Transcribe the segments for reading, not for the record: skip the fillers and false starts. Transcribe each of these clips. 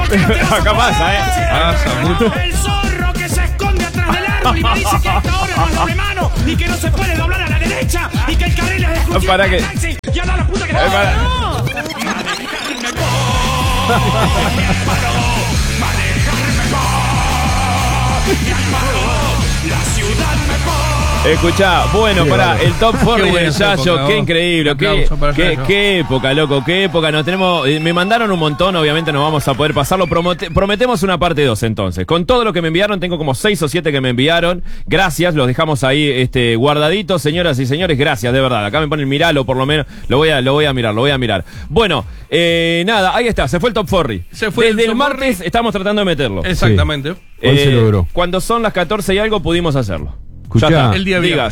¿Por qué no te vas a Acá pasa, El zorro que se esconde atrás del árbol y me dice que esta hora no es doble mano y que no se puede doblar a la derecha y que el carril es de exclusión ¿Para qué? el taxi y anda la puta que para. la ciudad mejor. Escuchá, bueno, Sí, pará, vale. el top 4 Qué del buena esa Yayo, época, qué vos. increíble, Aplauso para Yayo. qué época, loco, qué época. Nos tenemos, me mandaron un montón, obviamente no vamos a poder pasarlo. Prometemos una parte 2 entonces. Con todo lo que me enviaron, tengo como 6 o 7 que me enviaron. Gracias, los dejamos ahí guardaditos, señoras y señores, gracias, de verdad. Acá me ponen miralo, por lo menos, lo voy a mirar. Bueno, nada, ahí está, se fue el top 4. Se fue Desde el el top martes 4. estamos tratando de meterlo. Exactamente. Hoy se logró. Cuando son las 14 y algo pudimos hacerlo. Escuchá, Ya está. el día Diga, viernes.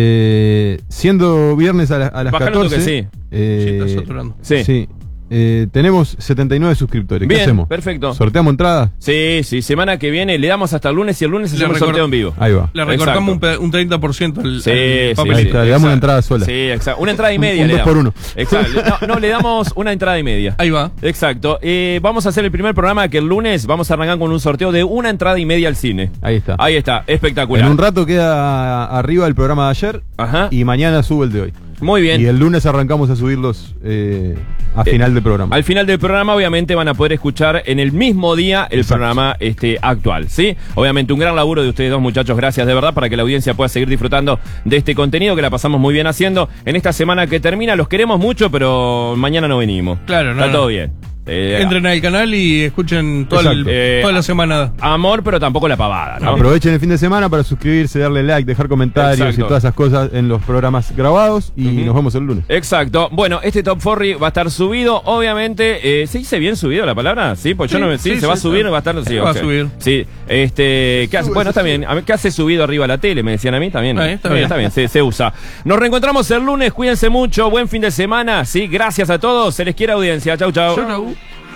sí. Siendo viernes a las Bájalo 14. que sí. Sí, está saturando. Sí. Sí. Tenemos 79 suscriptores. Bien, ¿Qué hacemos? perfecto. ¿Sorteamos entradas? Sí, semana que viene le damos hasta el lunes y el lunes hacemos sorteo en vivo. Ahí va. Le recortamos Exacto. un 30% al Sí, al sí, papel. Ahí sí. está, le damos una entrada sola. Sí, exacto. Una entrada y media Un le 2 damos. por 1. Exacto. No, le damos una entrada y media. Ahí va. Exacto. Vamos a hacer el primer programa que el lunes vamos a arrancar con un sorteo de una entrada y media al cine. Ahí está. Ahí está, espectacular. En un rato queda arriba el programa de ayer. Ajá. Y mañana sube el de hoy. Muy bien. Y el lunes arrancamos a subirlos a final del programa. Al final del programa, obviamente, van a poder escuchar en el mismo día el Exacto. programa actual, ¿sí? Obviamente, un gran laburo de ustedes dos, muchachos. Gracias de verdad para que la audiencia pueda seguir disfrutando de este contenido que la pasamos muy bien haciendo. En esta semana que termina, los queremos mucho, pero mañana no venimos. Claro, no, Está no. todo bien. Entren al canal y escuchen toda la semana. Amor, pero tampoco la pavada, ¿no? Aprovechen el fin de semana para suscribirse, darle like, dejar comentarios Exacto. y todas esas cosas en los programas grabados. Y nos vemos el lunes. Exacto. Bueno, este Top 4 va a estar subido, obviamente. ¿Se dice bien subido la palabra? Sí, pues yo Sí, no me. Sí, sí, se va a sí, subir, sí. va a estar. Sí, Va a ok. subir. Sí, ¿qué hace? Bueno, está bien. ¿Qué hace subido arriba a la tele? Me decían a mí también. Está bien. Está bien, se usa. Nos reencontramos el lunes, cuídense mucho, buen fin de semana. Sí, gracias a todos. Se les quiere audiencia. Chau, chau. Chau.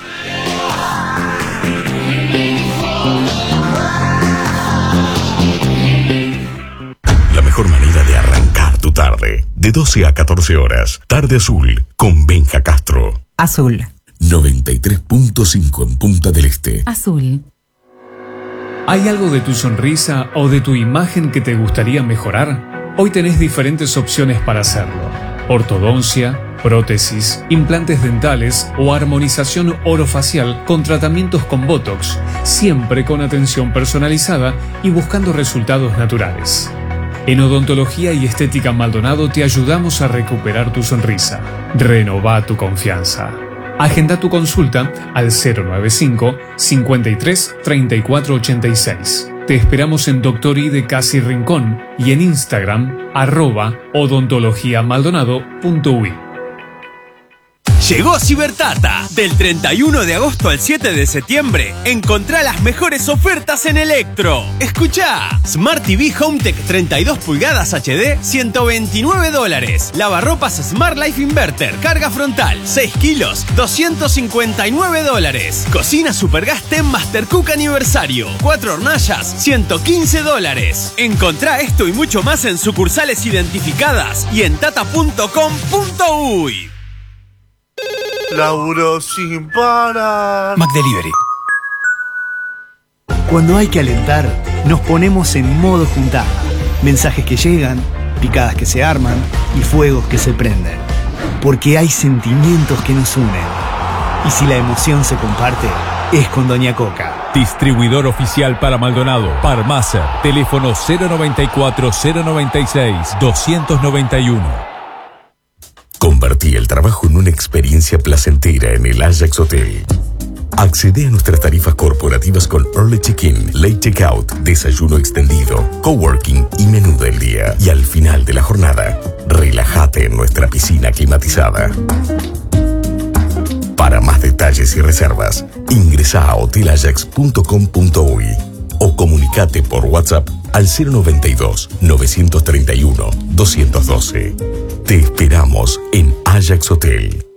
La mejor manera de arrancar tu tarde. De 12 a 14 horas. Tarde Azul con Benja Castro. Azul. 93.5 en Punta del Este. Azul. ¿Hay algo de tu sonrisa o de tu imagen que te gustaría mejorar? Hoy tenés diferentes opciones para hacerlo. Ortodoncia, prótesis, implantes dentales o armonización orofacial con tratamientos con Botox, siempre con atención personalizada y buscando resultados naturales. En Odontología y Estética Maldonado te ayudamos a recuperar tu sonrisa. Renová tu confianza. Agenda tu consulta al 095 53 34 86. Te esperamos en Doctor I de Casi Rincón y en Instagram @odontologiamaldonado.ui. Llegó Cibertata. Del 31 de agosto al 7 de septiembre, encontrá las mejores ofertas en Electro. Escuchá. Smart TV HomeTech 32 pulgadas HD, $129. Lavarropas Smart Life Inverter, carga frontal, 6 kilos, $259. Cocina Supergas Ten Master Cook Aniversario, 4 hornallas, $115. Encontrá esto y mucho más en sucursales identificadas y en tata.com.uy. Laburo sin parar. McDelivery. Cuando hay que alentar, nos ponemos en modo juntada. Mensajes que llegan, picadas que se arman y fuegos que se prenden. Porque hay sentimientos que nos unen. Y si la emoción se comparte, es con Doña Coca. Distribuidor oficial para Maldonado. Parmacer. Teléfono 094-096-291. Convertí el trabajo en una experiencia placentera en el Ajax Hotel. Accede a nuestras tarifas corporativas con Early Check-in, Late Checkout, desayuno extendido, coworking y menú del día. Y al final de la jornada, relájate en nuestra piscina climatizada. Para más detalles y reservas, ingresa a hotelajax.com.uy o comunicate por WhatsApp al 092-931-212. Te esperamos en Ajax Hotel.